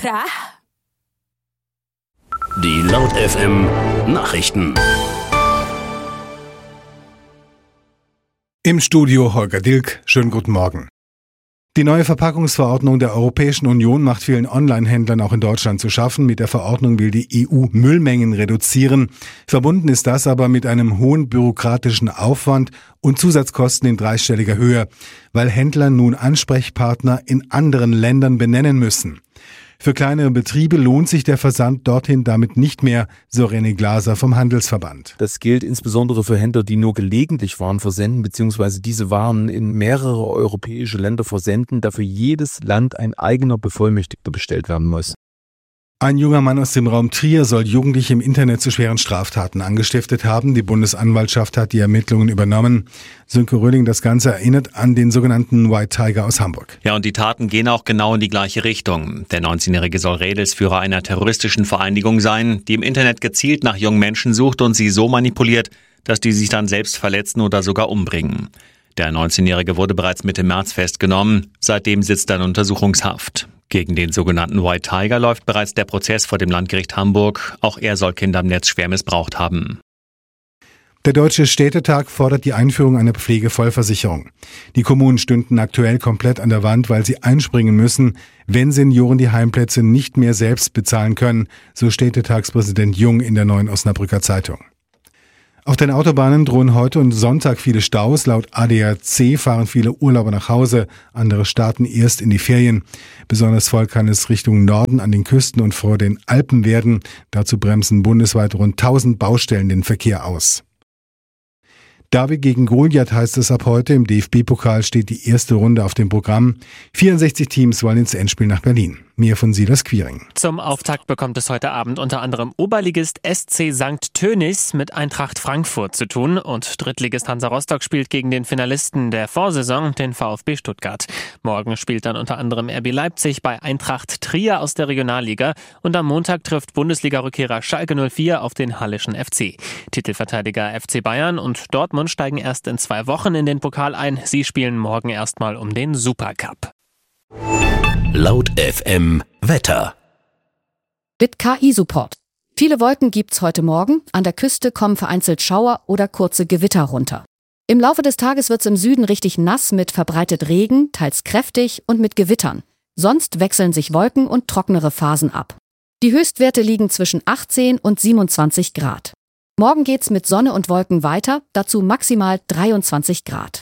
Hurra! Die Laut FM Nachrichten. Im Studio Holger Dilk. Schönen guten Morgen. Die neue Verpackungsverordnung der Europäischen Union macht vielen Online-Händlern auch in Deutschland zu schaffen. Mit der Verordnung will die EU Müllmengen reduzieren. Verbunden ist das aber mit einem hohen bürokratischen Aufwand und Zusatzkosten in dreistelliger Höhe, weil Händler nun Ansprechpartner in anderen Ländern benennen müssen. Für kleinere Betriebe lohnt sich der Versand dorthin damit nicht mehr, so René Glaser vom Handelsverband. Das gilt insbesondere für Händler, die nur gelegentlich Waren versenden bzw. diese Waren in mehrere europäische Länder versenden, da für jedes Land ein eigener Bevollmächtigter bestellt werden muss. Ein junger Mann aus dem Raum Trier soll Jugendliche im Internet zu schweren Straftaten angestiftet haben. Die Bundesanwaltschaft hat die Ermittlungen übernommen. Sönke Röhling, das Ganze erinnert an den sogenannten White Tiger aus Hamburg. Ja, und die Taten gehen auch genau in die gleiche Richtung. Der 19-Jährige soll Rädelsführer einer terroristischen Vereinigung sein, die im Internet gezielt nach jungen Menschen sucht und sie so manipuliert, dass die sich dann selbst verletzen oder sogar umbringen. Der 19-Jährige wurde bereits Mitte März festgenommen. Seitdem sitzt er in Untersuchungshaft. Gegen den sogenannten White Tiger läuft bereits der Prozess vor dem Landgericht Hamburg. Auch er soll Kinder im Netz schwer missbraucht haben. Der Deutsche Städtetag fordert die Einführung einer Pflegevollversicherung. Die Kommunen stünden aktuell komplett an der Wand, weil sie einspringen müssen, wenn Senioren die Heimplätze nicht mehr selbst bezahlen können, so Städtetagspräsident Jung in der Neuen Osnabrücker Zeitung. Auf den Autobahnen drohen heute und Sonntag viele Staus. Laut ADAC fahren viele Urlauber nach Hause, andere starten erst in die Ferien. Besonders voll kann es Richtung Norden an den Küsten und vor den Alpen werden. Dazu bremsen bundesweit rund 1000 Baustellen den Verkehr aus. David gegen Goliath heißt es ab heute. Im DFB-Pokal steht die erste Runde auf dem Programm. 64 Teams wollen ins Endspiel nach Berlin. Mehr von Silas Quiring. Zum Auftakt bekommt es heute Abend unter anderem Oberligist SC St. Tönnies mit Eintracht Frankfurt zu tun und Drittligist Hansa Rostock spielt gegen den Finalisten der Vorsaison, den VfB Stuttgart. Morgen spielt dann unter anderem RB Leipzig bei Eintracht Trier aus der Regionalliga und am Montag trifft Bundesliga-Rückkehrer Schalke 04 auf den Hallischen FC. Titelverteidiger FC Bayern und Dortmund steigen erst in 2 Wochen in den Pokal ein. Sie spielen morgen erstmal um den Supercup. Laut FM Wetter. Mit KI-Support. Viele Wolken gibt's heute Morgen. An der Küste kommen vereinzelt Schauer oder kurze Gewitter runter. Im Laufe des Tages wird's im Süden richtig nass mit verbreitet Regen, teils kräftig und mit Gewittern. Sonst wechseln sich Wolken und trocknere Phasen ab. Die Höchstwerte liegen zwischen 18 und 27 Grad. Morgen geht's mit Sonne und Wolken weiter, dazu maximal 23 Grad.